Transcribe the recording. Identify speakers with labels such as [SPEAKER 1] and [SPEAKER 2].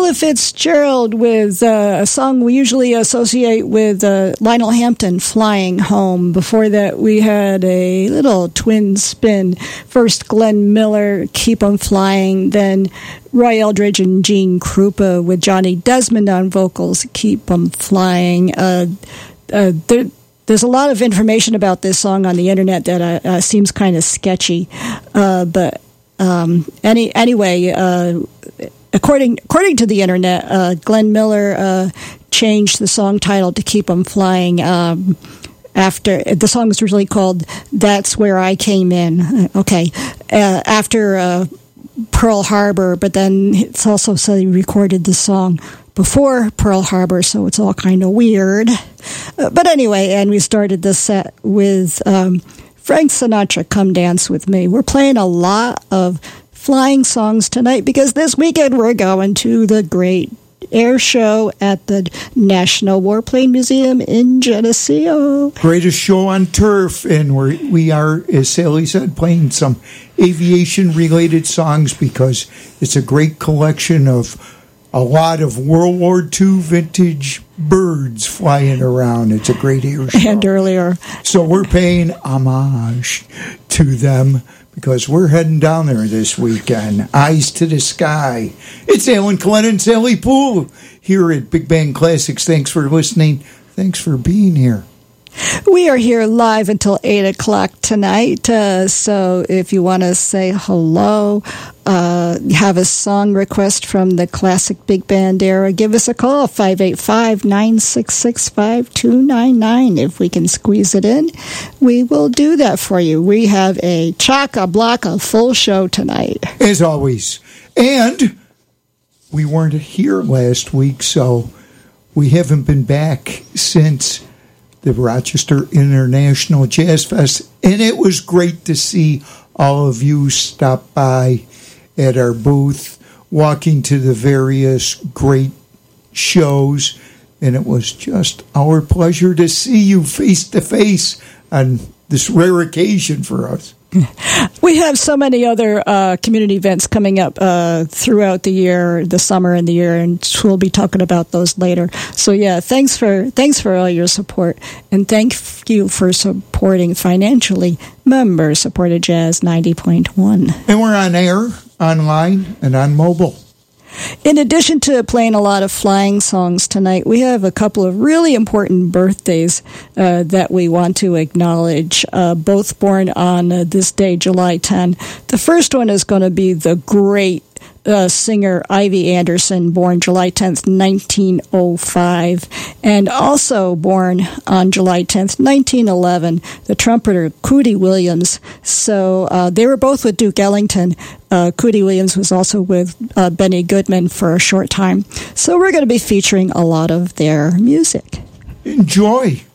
[SPEAKER 1] Ella Fitzgerald with a song we usually associate with Lionel Hampton, Flying Home. Before that, we had a little twin spin. First, Glenn Miller, Keep 'em Flying. Then Roy Eldridge and Gene Krupa with Johnny Desmond on vocals, Keep 'em Flying. There's a lot of information about this song on the internet that seems kind of sketchy. But anyway, according to the internet, Glenn Miller changed the song title to Keep 'em Flying after the song was originally called That's Where I Came In. Okay, after Pearl Harbor, but then it's also said he recorded the song before Pearl Harbor, so it's all kind of weird. But anyway, and we started the set with Frank Sinatra, Come Dance With Me. We're playing a lot of flying songs tonight because this weekend we're going to the Great Air Show at the National Warplane Museum in Geneseo.
[SPEAKER 2] Greatest show on turf, and we are, as Sally said, playing some aviation-related songs because it's a great collection of a lot of World War II vintage birds flying around. It's a great air show.
[SPEAKER 1] And earlier.
[SPEAKER 2] So we're paying homage to them because we're heading down there this weekend. Eyes to the sky. It's Alan Coletta and Sally Poole here at Big Band Classics. Thanks for listening. Thanks for being here.
[SPEAKER 1] We are here live until 8 o'clock tonight, so if you want to say hello, have a song request from the classic big band era, give us a call, 585-966-5299. If we can squeeze it in, we will do that for you. We have a chock-a-block, full show tonight.
[SPEAKER 2] As always. And we weren't here last week, so we haven't been back since the Rochester International Jazz Fest, and it was great to see all of you stop by at our booth, walking to the various great shows, and it was just our pleasure to see you face to face on this rare occasion for us.
[SPEAKER 1] We have so many other community events coming up throughout the year, the summer and the year, and we'll be talking about those later. So yeah, thanks for all your support, and thank you for supporting financially member-supported Jazz 90.1.
[SPEAKER 2] And we're on air, online, and on mobile.
[SPEAKER 1] In addition to playing a lot of flying songs tonight, we have a couple of really important birthdays that we want to acknowledge, both born on this day, July 10. The first one is going to be the great singer Ivy Anderson, born July 10th, 1905, and also born on July 10th, 1911, the trumpeter Cootie Williams. So they were both with Duke Ellington. Cootie Williams was also with Benny Goodman for a short time. So we're going to be featuring a lot of their music.
[SPEAKER 2] Enjoy.